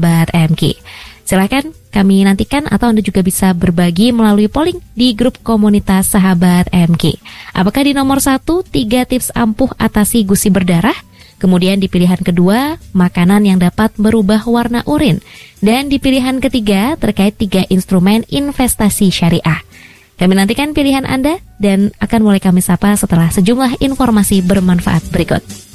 sahabat MG. Silakan kami nantikan atau Anda juga bisa berbagi melalui polling di grup komunitas sahabat MG. Apakah di nomor 1, 3 tips ampuh atasi gusi berdarah? Kemudian di pilihan kedua, makanan yang dapat merubah warna urin. Dan di pilihan ketiga, terkait 3 instrumen investasi syariah. Kami nantikan pilihan Anda dan akan mulai kami sapa setelah sejumlah informasi bermanfaat berikut.